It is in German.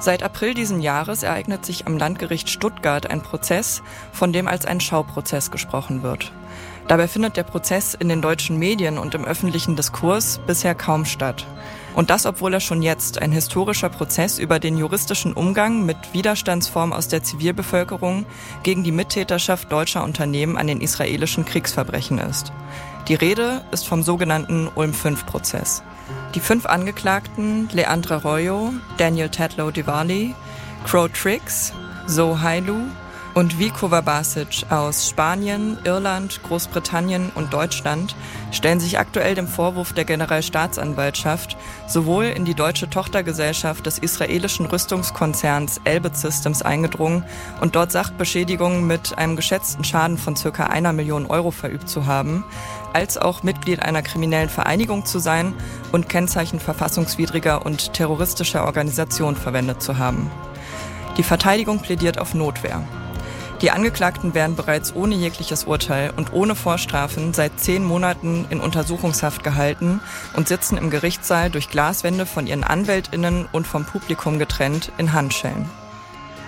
Seit April diesen Jahres ereignet sich am Landgericht Stuttgart ein Prozess, von dem als ein Schauprozess gesprochen wird. Dabei findet der Prozess in den deutschen Medien und im öffentlichen Diskurs bisher kaum statt. Und das, obwohl er schon jetzt ein historischer Prozess über den juristischen Umgang mit Widerstandsformen aus der Zivilbevölkerung gegen die Mittäterschaft deutscher Unternehmen an den israelischen Kriegsverbrechen ist. Die Rede ist vom sogenannten Ulm-5-Prozess. Die 5 Angeklagten, Leandro Arroyo, Daniel Tadlow Diwali, Crow Triggs, Zoe Hailu und Vikovar Basic aus Spanien, Irland, Großbritannien und Deutschland stellen sich aktuell dem Vorwurf der Generalstaatsanwaltschaft, sowohl in die deutsche Tochtergesellschaft des israelischen Rüstungskonzerns Elbit Systems eingedrungen und dort Sachbeschädigungen mit einem geschätzten Schaden von ca. 1 Million Euro verübt zu haben, als auch Mitglied einer kriminellen Vereinigung zu sein und Kennzeichen verfassungswidriger und terroristischer Organisation verwendet zu haben. Die Verteidigung plädiert auf Notwehr. Die Angeklagten werden bereits ohne jegliches Urteil und ohne Vorstrafen seit 10 Monaten in Untersuchungshaft gehalten und sitzen im Gerichtssaal durch Glaswände von ihren AnwältInnen und vom Publikum getrennt in Handschellen.